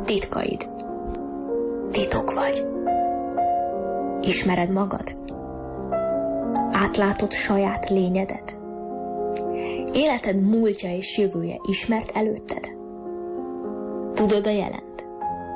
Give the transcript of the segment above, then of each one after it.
Titkaid. Titok vagy. Ismered magad? Átlátod saját lényedet? Életed múltja és jövője ismert előtted? Tudod a jelent?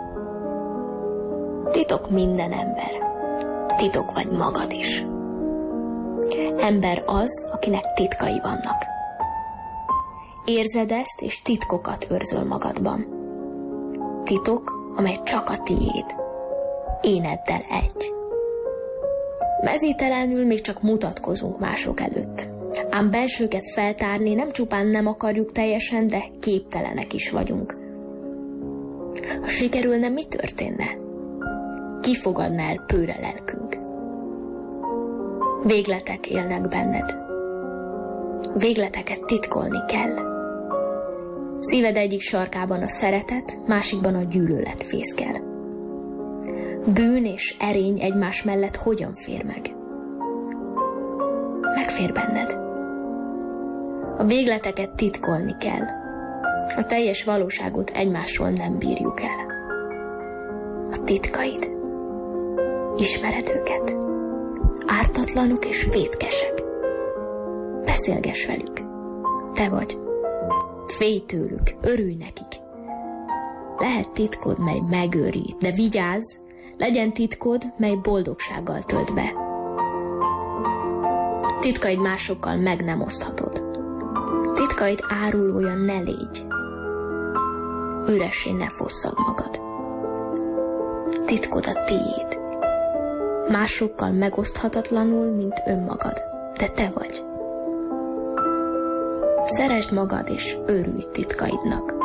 Titok minden ember. Titok vagy magad is. Ember az, akinek titkai vannak. Érzed ezt, és titkokat őrzöl magadban. Titok, amely csak a tiéd. Éneddel egy. Mezítelenül még csak mutatkozunk mások előtt. Ám belsőket feltárni nem csupán nem akarjuk teljesen, de képtelenek is vagyunk. Ha sikerülne, mi történne? Ki fogadná el pőre lelkünk? Végletek élnek benned. Végleteket titkolni kell. Szíved egyik sarkában a szeretet, másikban a gyűlölet fészkel. Bűn és erény egymás mellett hogyan fér meg? Megfér benned. A végleteket titkolni kell. A teljes valóságot egymásról nem bírjuk el. A titkaid. Ismered őket. Ártatlanok és vétkesek. Beszélgess velük. Te vagy. Félj tőlük, örülj nekik. Lehet titkod, mely megőrít, de vigyázz, legyen titkod, mely boldogsággal tölt be. Titkaid másokkal meg nem oszthatod. Titkaid árulója ne légy. Üressé ne fosszad magad. Titkod a tiéd. Másokkal megoszthatatlanul, mint önmagad, de te vagy. Szeresd magad és örülj titkaidnak.